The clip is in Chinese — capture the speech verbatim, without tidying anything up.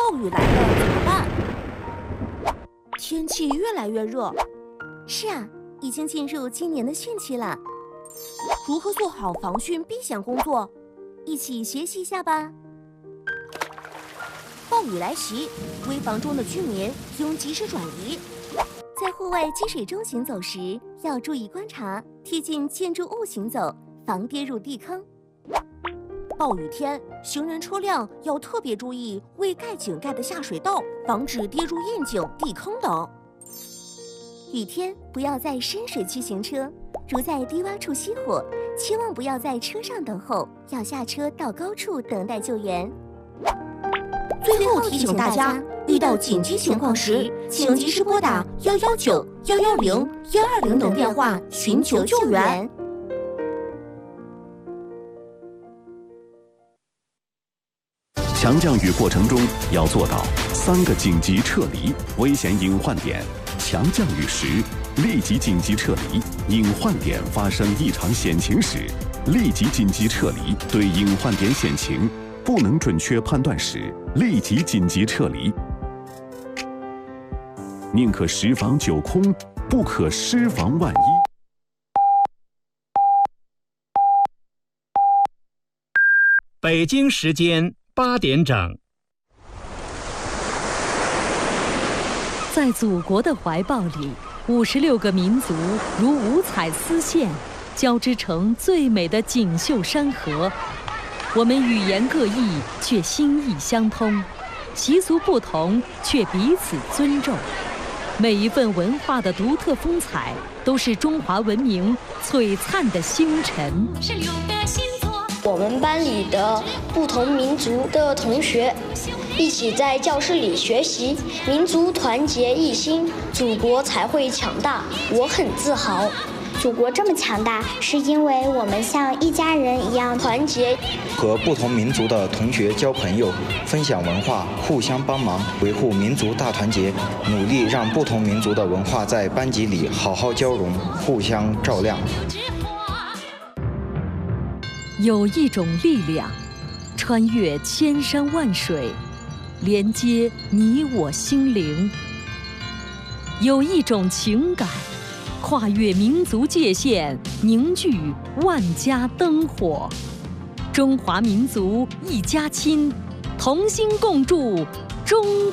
暴雨来了怎么办？天气越来越热。 是啊，已经进入今年的汛期了。 如何做好防汛避险工作？ 一起学习一下吧。 暴雨来袭，危房中的居民应及时转移。 在户外积水中行走时，要注意观察，贴近建筑物行走，防跌入地坑。 暴雨天，行人车辆要特别注意未盖井盖的下水道，防止跌入窨井、地坑等。 雨天不要在深水区行车，如在低洼处熄火，千万不要在车上等候，要下车到高处等待救援。 最后提醒大家，遇到紧急情况时，请及时拨打幺幺九、幺幺零、幺二零等电话寻求救援。 强降雨过程中要做到三个紧急撤离：危险隐患点。强降雨时，立即紧急撤离；隐患点发生异常险情时，立即紧急撤离；对隐患点险情不能准确判断时，立即紧急撤离。宁可十防九空，不可失防万一。 北京时间八点整。 在祖国的怀抱里，五十六个民族如五彩丝线，交织成最美的锦绣山河。我们语言各异，却心意相通；习俗不同，却彼此尊重。每一份文化的独特风采，都是中华文明璀璨的星辰。 我们班里的不同民族的同学一起在教室里学习，民族团结一心，祖国才会强大。我很自豪。 祖国这么强大，是因为我们像一家人一样团结。 和不同民族的同学交朋友，分享文化，互相帮忙，维护民族大团结，努力让不同民族的文化在班级里好好交融，互相照亮。 有一种力量，穿越千山万水，连接你我心灵；有一种情感，跨越民族界限，凝聚万家灯火。中华民族一家亲，同心共筑中